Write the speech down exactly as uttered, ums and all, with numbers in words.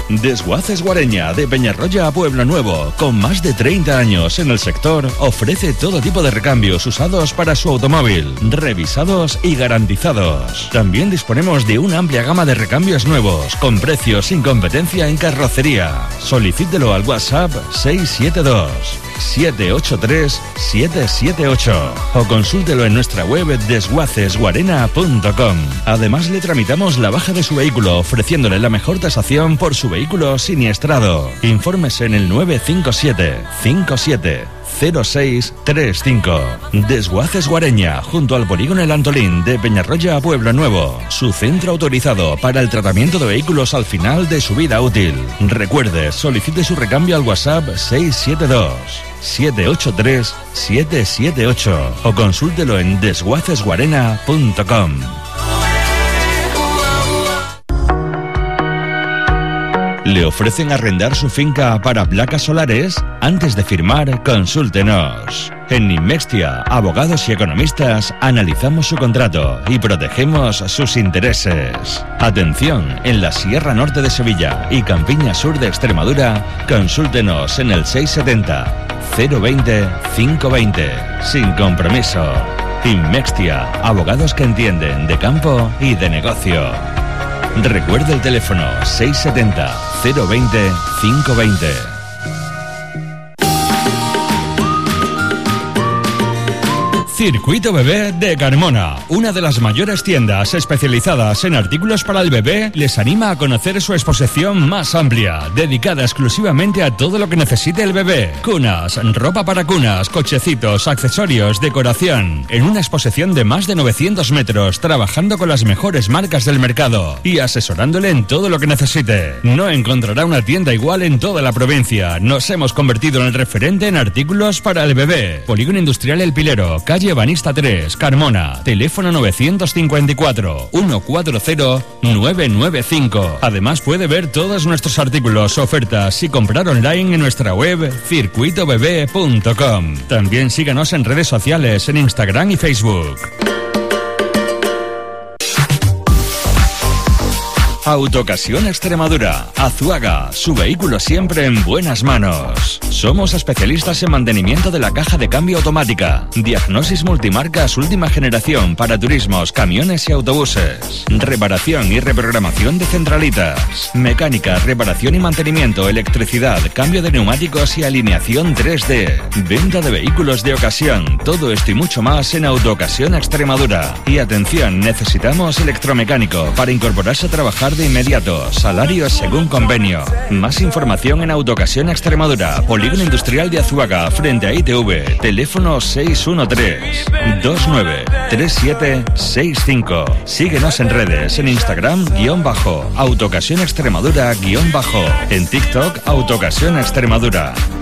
Desguaces Guareña, de Peñarroya a Pueblo Nuevo, con más de treinta años en el sector, ofrece todo tipo de recambios usados para su automóvil, revisados y garantizados. También disponemos de una amplia gama de recambios nuevos, con precios sin competencia en carrocería. Solicítelo al WhatsApp seis siete dos, siete ocho tres, siete siete ocho o consúltelo en nuestra web desguaces guarena punto com. Además, le tramitamos la baja de su vehículo, ofreciéndole la mejor tasación por su vehículo siniestrado. Infórmese en el nueve cinco siete, cinco siete cero seis tres cinco. Desguaces Guareña, junto al polígono El Antolín, de Peñarroya a Pueblo Nuevo, su centro autorizado para el tratamiento de vehículos al final de su vida útil. Recuerde, solicite su recambio al WhatsApp seis siete dos, siete ocho tres, siete siete ocho o consúltelo en desguaces guarena punto com. ¿Le ofrecen arrendar su finca para placas solares? Antes de firmar, consúltenos. En Inmextia, abogados y economistas, analizamos su contrato y protegemos sus intereses. Atención, en la Sierra Norte de Sevilla y Campiña Sur de Extremadura, consúltenos en el seis setenta, cero veinte, quinientos veinte, sin compromiso. Inmextia, abogados que entienden de campo y de negocio. Recuerde el teléfono seis setenta, cero veinte, quinientos veinte. Circuito Bebé de Carmona, una de las mayores tiendas especializadas en artículos para el bebé, les anima a conocer su exposición más amplia, dedicada exclusivamente a todo lo que necesite el bebé. Cunas, ropa para cunas, cochecitos, accesorios, decoración. En una exposición de más de novecientos metros, trabajando con las mejores marcas del mercado y asesorándole en todo lo que necesite. No encontrará una tienda igual en toda la provincia. Nos hemos convertido en el referente en artículos para el bebé. Polígono Industrial El Pilero, calle Banista tres, Carmona. Teléfono nueve cinco cuatro, uno cuatro cero, nueve nueve cinco. Además, puede ver todos nuestros artículos, ofertas y comprar online en nuestra web circuito bebé punto com. También síganos en redes sociales, en Instagram y Facebook. Autocasión Extremadura, Azuaga, su vehículo siempre en buenas manos. Somos especialistas en mantenimiento de la caja de cambio automática, diagnosis multimarcas última generación para turismos, camiones y autobuses, reparación y reprogramación de centralitas, mecánica, reparación y mantenimiento, electricidad, cambio de neumáticos y alineación tres D, venta de vehículos de ocasión, todo esto y mucho más en Autocasión Extremadura. Y atención, necesitamos electromecánico para incorporarse a trabajar de inmediato, salarios según convenio. Más información en Autocasión Extremadura, Polígono Industrial de Azuaga, frente a I T V. Teléfono seis uno tres, dos nueve, tres siete seis cinco. Síguenos en redes, en Instagram, guión bajo, Autocasión Extremadura, guión bajo, en TikTok, Autocasión Extremadura.